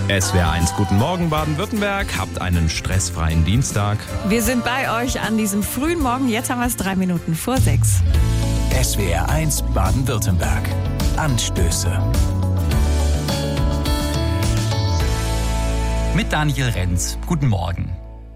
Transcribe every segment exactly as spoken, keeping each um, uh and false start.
S W R eins, guten Morgen Baden-Württemberg. Habt einen stressfreien Dienstag. Wir sind bei euch an diesem frühen Morgen. Jetzt haben wir es drei Minuten vor sechs. S W R eins Baden-Württemberg. Anstöße. Mit Daniel Renz. Guten Morgen.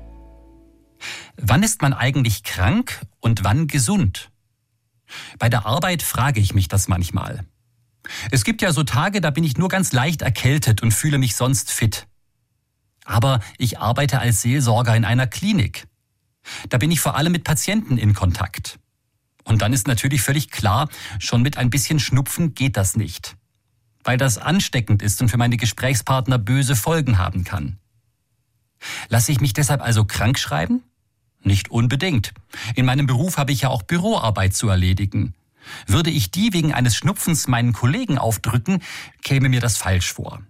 Wann ist man eigentlich krank und wann gesund? Bei der Arbeit frage ich mich das manchmal. Es gibt ja so Tage, da bin ich nur ganz leicht erkältet und fühle mich sonst fit. Aber ich arbeite als Seelsorger in einer Klinik. Da bin ich vor allem mit Patienten in Kontakt. Und dann ist natürlich völlig klar, schon mit ein bisschen Schnupfen geht das nicht. Weil das ansteckend ist und für meine Gesprächspartner böse Folgen haben kann. Lasse ich mich deshalb also krank schreiben? Nicht unbedingt. In meinem Beruf habe ich ja auch Büroarbeit zu erledigen. Würde ich die wegen eines Schnupfens meinen Kollegen aufdrücken, käme mir das falsch vor.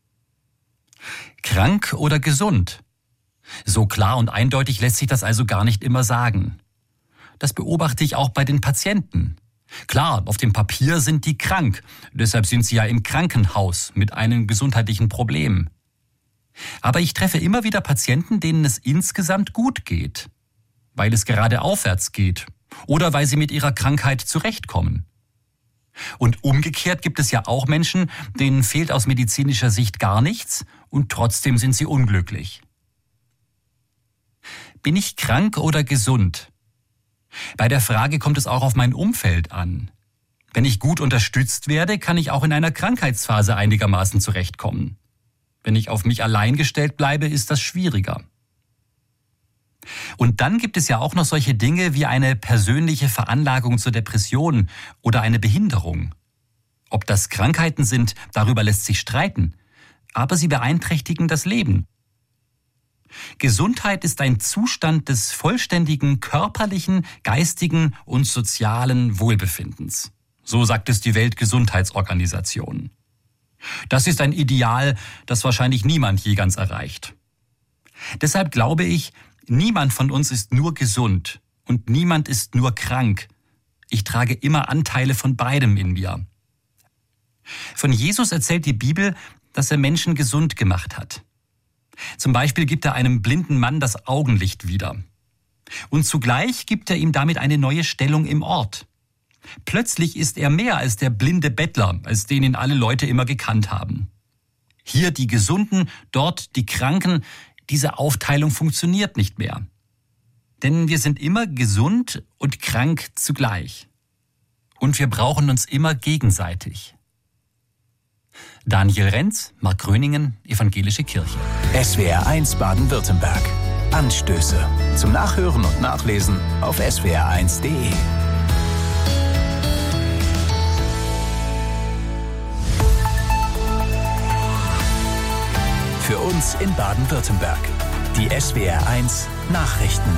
Krank oder gesund? So klar und eindeutig lässt sich das also gar nicht immer sagen. Das beobachte ich auch bei den Patienten. Klar, auf dem Papier sind die krank, deshalb sind sie ja im Krankenhaus mit einem gesundheitlichen Problem. Aber ich treffe immer wieder Patienten, denen es insgesamt gut geht, weil es gerade aufwärts geht oder weil sie mit ihrer Krankheit zurechtkommen. Und umgekehrt gibt es ja auch Menschen, denen fehlt aus medizinischer Sicht gar nichts und trotzdem sind sie unglücklich. Bin ich krank oder gesund? Bei der Frage kommt es auch auf mein Umfeld an. Wenn ich gut unterstützt werde, kann ich auch in einer Krankheitsphase einigermaßen zurechtkommen. Wenn ich auf mich allein gestellt bleibe, ist das schwieriger. Und dann gibt es ja auch noch solche Dinge wie eine persönliche Veranlagung zur Depression oder eine Behinderung. Ob das Krankheiten sind, darüber lässt sich streiten, aber sie beeinträchtigen das Leben. Gesundheit ist ein Zustand des vollständigen körperlichen, geistigen und sozialen Wohlbefindens. So sagt es die Weltgesundheitsorganisation. Das ist ein Ideal, das wahrscheinlich niemand je ganz erreicht. Deshalb glaube ich, niemand von uns ist nur gesund und niemand ist nur krank. Ich trage immer Anteile von beidem in mir. Von Jesus erzählt die Bibel, dass er Menschen gesund gemacht hat. Zum Beispiel gibt er einem blinden Mann das Augenlicht wieder. Und zugleich gibt er ihm damit eine neue Stellung im Ort. Plötzlich ist er mehr als der blinde Bettler, als den ihn alle Leute immer gekannt haben. Hier die Gesunden, dort die Kranken. Diese Aufteilung funktioniert nicht mehr. Denn wir sind immer gesund und krank zugleich. Und wir brauchen uns immer gegenseitig. Daniel Renz, Mark Gröningen, Evangelische Kirche. S W R eins Baden-Württemberg. Anstöße. Zum Nachhören und Nachlesen auf S W R eins Punkt de. Für uns in Baden-Württemberg. Die S W R eins Nachrichten.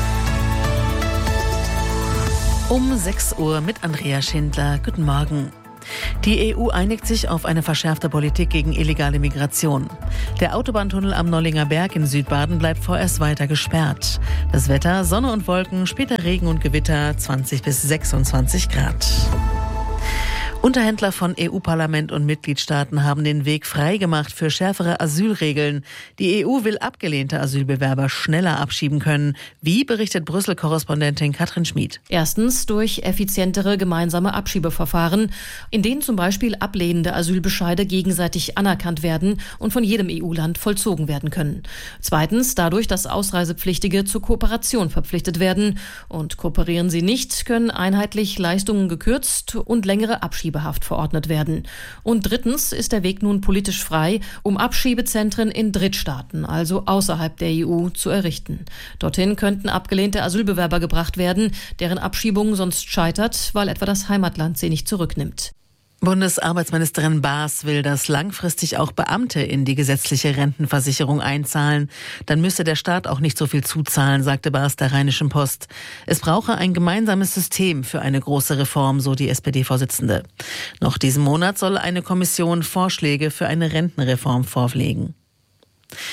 Um sechs Uhr mit Andrea Schindler. Guten Morgen. Die E U einigt sich auf eine verschärfte Politik gegen illegale Migration. Der Autobahntunnel am Nollinger Berg in Südbaden bleibt vorerst weiter gesperrt. Das Wetter: Sonne und Wolken, später Regen und Gewitter, zwanzig bis sechsundzwanzig Grad. Unterhändler von E U-Parlament und Mitgliedstaaten haben den Weg freigemacht für schärfere Asylregeln. Die E U will abgelehnte Asylbewerber schneller abschieben können. Wie, berichtet Brüssel-Korrespondentin Katrin Schmid. Erstens durch effizientere gemeinsame Abschiebeverfahren, in denen zum Beispiel ablehnende Asylbescheide gegenseitig anerkannt werden und von jedem E U-Land vollzogen werden können. Zweitens dadurch, dass Ausreisepflichtige zur Kooperation verpflichtet werden. Und kooperieren sie nicht, können einheitlich Leistungen gekürzt und längere Abschiebehaft verordnet werden. Und drittens ist der Weg nun politisch frei, um Abschiebezentren in Drittstaaten, also außerhalb der E U, zu errichten. Dorthin könnten abgelehnte Asylbewerber gebracht werden, deren Abschiebung sonst scheitert, weil etwa das Heimatland sie nicht zurücknimmt. Bundesarbeitsministerin Baas will, dass langfristig auch Beamte in die gesetzliche Rentenversicherung einzahlen. Dann müsse der Staat auch nicht so viel zuzahlen, sagte Baas der Rheinischen Post. Es brauche ein gemeinsames System für eine große Reform, so die S P D-Vorsitzende. Noch diesen Monat soll eine Kommission Vorschläge für eine Rentenreform vorlegen.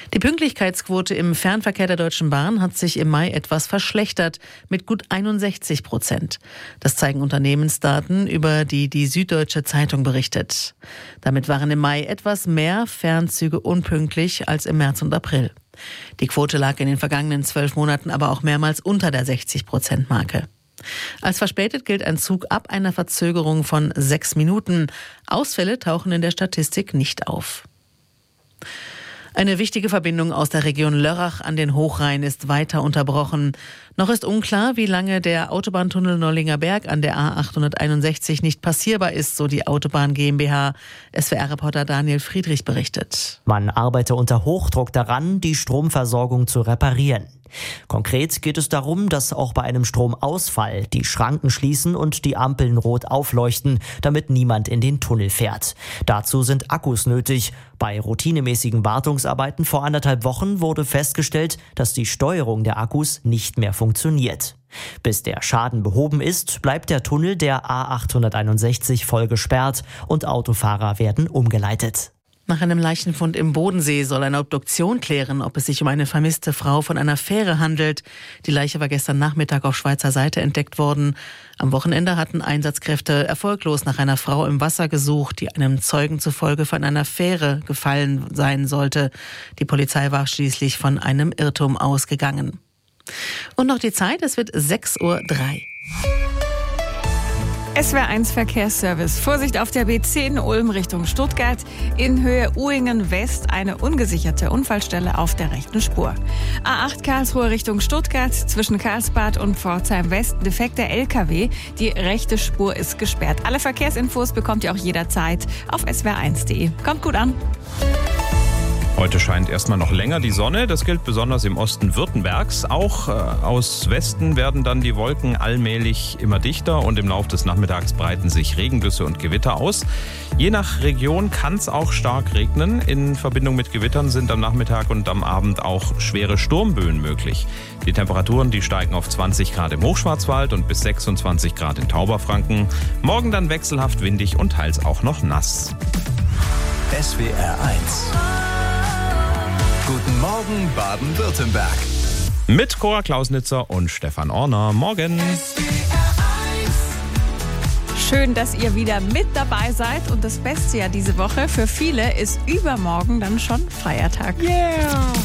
Die Pünktlichkeitsquote im Fernverkehr der Deutschen Bahn hat sich im Mai etwas verschlechtert, mit gut einundsechzig Prozent. Das zeigen Unternehmensdaten, über die die Süddeutsche Zeitung berichtet. Damit waren im Mai etwas mehr Fernzüge unpünktlich als im März und April. Die Quote lag in den vergangenen zwölf Monaten aber auch mehrmals unter der sechzig Prozent Marke. Als verspätet gilt ein Zug ab einer Verzögerung von sechs Minuten. Ausfälle tauchen in der Statistik nicht auf. Eine wichtige Verbindung aus der Region Lörrach an den Hochrhein ist weiter unterbrochen. Noch ist unklar, wie lange der Autobahntunnel Nollinger Berg an der A achthunderteinundsechzig nicht passierbar ist, so die Autobahn GmbH. S W R-Reporter Daniel Friedrich berichtet. Man arbeite unter Hochdruck daran, die Stromversorgung zu reparieren. Konkret geht es darum, dass auch bei einem Stromausfall die Schranken schließen und die Ampeln rot aufleuchten, damit niemand in den Tunnel fährt. Dazu sind Akkus nötig. Bei routinemäßigen Wartungsarbeiten vor anderthalb Wochen wurde festgestellt, dass die Steuerung der Akkus nicht mehr funktioniert. Bis der Schaden behoben ist, bleibt der Tunnel der A achthunderteinundsechzig voll gesperrt und Autofahrer werden umgeleitet. Nach einem Leichenfund im Bodensee soll eine Obduktion klären, ob es sich um eine vermisste Frau von einer Fähre handelt. Die Leiche war gestern Nachmittag auf Schweizer Seite entdeckt worden. Am Wochenende hatten Einsatzkräfte erfolglos nach einer Frau im Wasser gesucht, die einem Zeugen zufolge von einer Fähre gefallen sein sollte. Die Polizei war schließlich von einem Irrtum ausgegangen. Und noch die Zeit, es wird sechs Uhr drei. S W R eins Verkehrsservice. Vorsicht auf der B zehn Ulm Richtung Stuttgart. In Höhe Uhingen West eine ungesicherte Unfallstelle auf der rechten Spur. A acht Karlsruhe Richtung Stuttgart. Zwischen Karlsbad und Pforzheim West defekter L K W. Die rechte Spur ist gesperrt. Alle Verkehrsinfos bekommt ihr auch jederzeit auf S W R eins punkt de. Kommt gut an. Heute scheint erstmal noch länger die Sonne. Das gilt besonders im Osten Württembergs. Auch äh, aus Westen werden dann die Wolken allmählich immer dichter und im Laufe des Nachmittags breiten sich Regengüsse und Gewitter aus. Je nach Region kann es auch stark regnen. In Verbindung mit Gewittern sind am Nachmittag und am Abend auch schwere Sturmböen möglich. Die Temperaturen, die steigen auf zwanzig Grad im Hochschwarzwald und bis sechsundzwanzig Grad in Tauberfranken. Morgen dann wechselhaft windig und teils auch noch nass. S W R eins. Guten Morgen, Baden-Württemberg. Mit Cora Klausnitzer und Stefan Orner. Morgen. Schön, dass ihr wieder mit dabei seid. Und das Beste ja diese Woche für viele ist übermorgen dann schon Feiertag. Yeah!